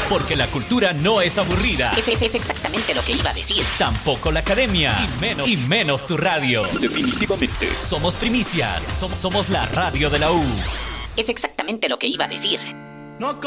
Porque la cultura no es aburrida. Es exactamente lo que iba a decir. Tampoco la academia. Y menos tu radio. Definitivamente. Somos primicias. Somos la radio de la U. Es exactamente lo que iba a decir. No